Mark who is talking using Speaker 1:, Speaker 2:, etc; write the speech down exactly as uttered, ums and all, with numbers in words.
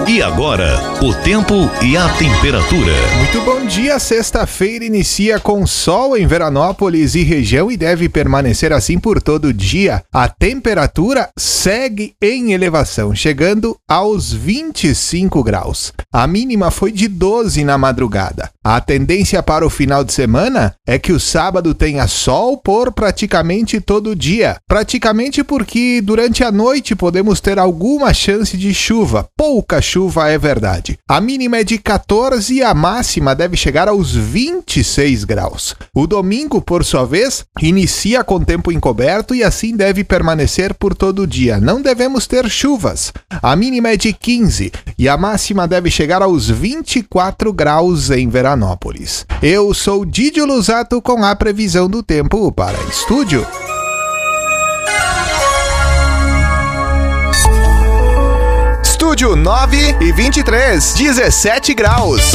Speaker 1: E agora, o tempo e a temperatura.
Speaker 2: Muito bom dia, sexta-feira inicia com sol em Veranópolis e região e deve permanecer assim por todo o dia. A temperatura segue em elevação, chegando aos vinte e cinco graus. A mínima foi de doze na madrugada. A tendência para o final de semana é que o sábado tenha sol por praticamente todo o dia. Praticamente porque durante a noite podemos ter alguma chance de chuva. Pouca chuva é verdade. A mínima é de quatorze e a máxima deve chegar aos vinte e seis graus. O domingo, por sua vez, inicia com tempo encoberto e assim deve permanecer por todo o dia. Não devemos ter chuvas. A mínima é de quinze e a máxima deve chegar aos vinte e quatro graus em Veranópolis. Eu sou Didio Lusato com a previsão do tempo para estúdio. Estúdio nove e vinte e três, dezessete graus.